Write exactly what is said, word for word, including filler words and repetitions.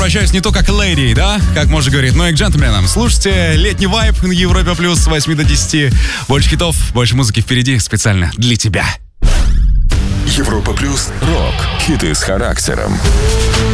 Обращаюсь не только к леди, да, как можно говорить, но и к джентльменам. Слушайте летний вайб на Европе Плюс с восьми до десяти. Больше хитов, больше музыки впереди специально для тебя. Европа Плюс. Рок. Хиты с характером.